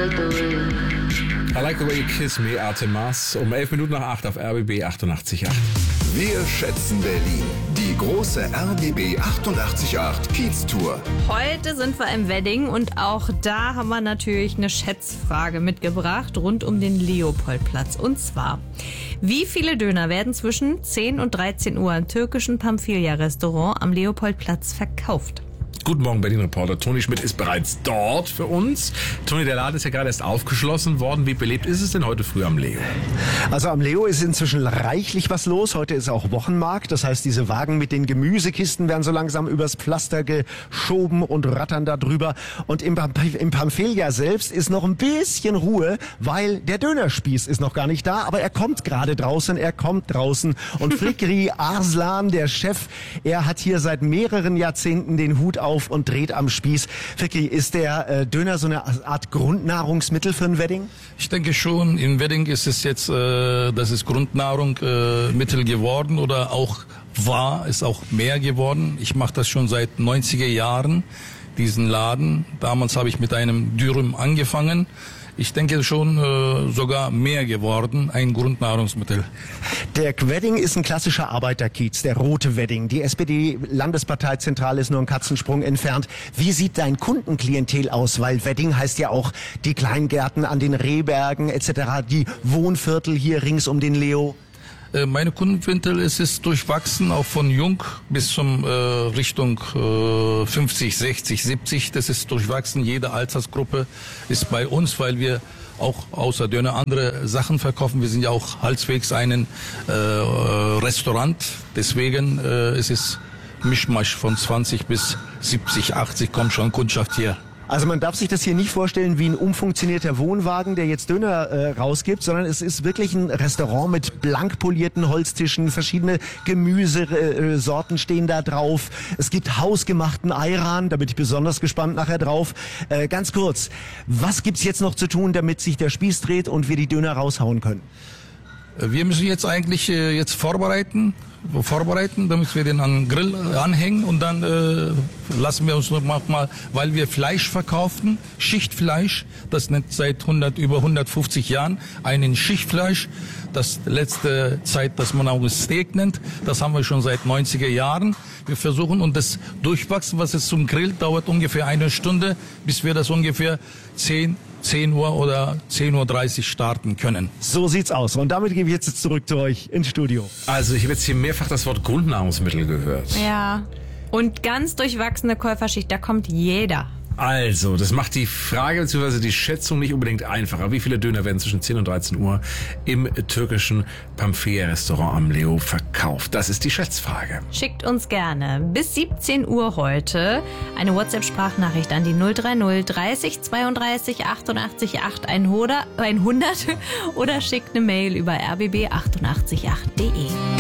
I like the way you kiss me, Artemas. Um 11 Minuten nach 8 auf RBB 88.8. Wir schätzen Berlin. Die große RBB 88.8 Kiez-Tour. Heute sind wir im Wedding und auch da haben wir natürlich eine Schätzfrage mitgebracht rund um den Leopoldplatz. Und zwar, wie viele Döner werden zwischen 10 und 13 Uhr im türkischen Pamphylia-Restaurant am Leopoldplatz verkauft? Guten Morgen, Berlin-Reporter Toni Schmidt ist bereits dort für uns. Toni, der Laden ist ja gerade erst aufgeschlossen worden. Wie belebt ist es denn heute früh am Leo? Also am Leo ist inzwischen reichlich was los. Heute ist auch Wochenmarkt. Das heißt, diese Wagen mit den Gemüsekisten werden so langsam übers Pflaster geschoben und rattern da drüber. Und im Pamphylia selbst ist noch ein bisschen Ruhe, weil der Dönerspieß ist noch gar nicht da. Aber er kommt gerade draußen, Und Fikri Arslan, der Chef, er hat hier seit mehreren Jahrzehnten den Hut auf und dreht am Spieß. Fikri, ist der Döner so eine Art Grundnahrungsmittel für ein Wedding? Ich denke schon, im Wedding ist es jetzt, das ist Grundnahrungsmittel geworden oder auch ist auch mehr geworden. Ich mache das schon seit 90er Jahren, diesen Laden. Damals habe ich mit einem Dürüm angefangen. Ich denke schon sogar mehr geworden, ein Grundnahrungsmittel. Der Wedding ist ein klassischer Arbeiterkiez, der rote Wedding. Die SPD-Landesparteizentrale ist nur einen Katzensprung entfernt. Wie sieht dein Kundenklientel aus? Weil Wedding heißt ja auch die Kleingärten an den Rehbergen etc., die Wohnviertel hier rings um den Leo. Meine Kundenquintel ist durchwachsen, auch von jung bis zum Richtung 50, 60, 70. Das ist durchwachsen. Jede Altersgruppe ist bei uns, weil wir auch außer Döner andere Sachen verkaufen. Wir sind ja auch halbwegs ein Restaurant. Deswegen ist es Mischmasch von 20 bis 70, 80 kommt schon Kundschaft hier. Also man darf sich das hier nicht vorstellen wie ein umfunktionierter Wohnwagen, der jetzt Döner rausgibt, sondern es ist wirklich ein Restaurant mit blank polierten Holztischen, verschiedene Gemüsesorten stehen da drauf. Es gibt hausgemachten Ayran, da bin ich besonders gespannt nachher drauf. Ganz kurz, was gibt's jetzt noch zu tun, damit sich der Spieß dreht und wir die Döner raushauen können? Wir müssen jetzt eigentlich vorbereiten, damit wir den an den Grill anhängen und dann lassen wir uns noch mal, weil wir Fleisch verkaufen, Schichtfleisch, das nennt seit über 150 Jahren einen Schichtfleisch. Das letzte Zeit, dass man auch ein Steak nennt, das haben wir schon seit 90er Jahren. Wir versuchen und das Durchwachsen, was es zum Grill dauert ungefähr eine Stunde, bis wir das ungefähr 10 Uhr oder 10:30 Uhr starten können. So sieht's aus. Und damit gebe ich jetzt zurück zu euch ins Studio. Also ich habe jetzt hier mehrfach das Wort Grundnahrungsmittel gehört. Ja, und ganz durchwachsene Käuferschicht, da kommt jeder. Also, das macht die Frage bzw. die Schätzung nicht unbedingt einfacher. Wie viele Döner werden zwischen 10 und 13 Uhr im türkischen Pamphylia-Restaurant am Leo verkauft? Das ist die Schätzfrage. Schickt uns gerne bis 17 Uhr heute eine WhatsApp-Sprachnachricht an die 030 30 32 88 8 100 oder schickt eine Mail über rbb888.de.